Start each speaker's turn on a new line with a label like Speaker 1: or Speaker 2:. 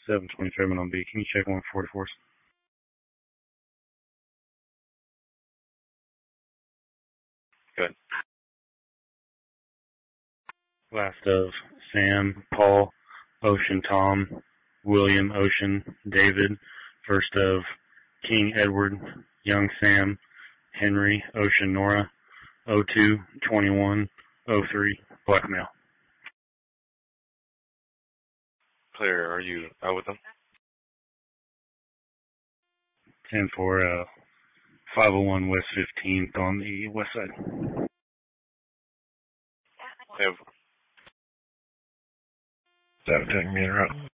Speaker 1: 727 on B. Can you check 144?
Speaker 2: Good.
Speaker 1: Last of Sam, Paul, Ocean Tom, William, Ocean, David. First of King Edward, Young Sam, Henry, Ocean Nora, 02, 21, 03, blackmail.
Speaker 2: Clear. Are you out with them?
Speaker 1: 10-4, 501 West 15th on the west side.
Speaker 2: Have.
Speaker 3: That didn't mean right.